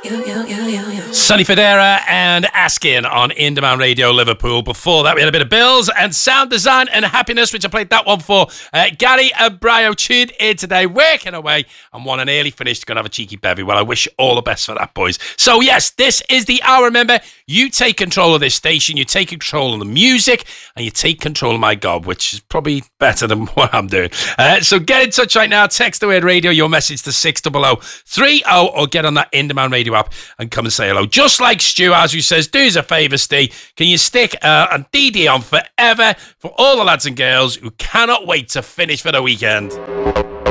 Sonny Fodera and Asking on Indemand Radio Liverpool. Before that, we had a bit of Bills and Sound Design and Happiness, which I played that one for. Gary and Brio tuned in today, working away, and won an early finish to go and have a cheeky bevy. Well, I wish you all the best for that, boys. So, yes, this is the hour. Remember, you take control of this station, you take control of the music, and you take control of my gob, which is probably better than what I'm doing. So get in touch right now. Text the word radio, your message to 60030, or get on that Indemand Radio app and come and say hello. Just like Stu, as who says, do us a favour, Steve. Can you stick a DD on forever for all the lads and girls who cannot wait to finish for the weekend?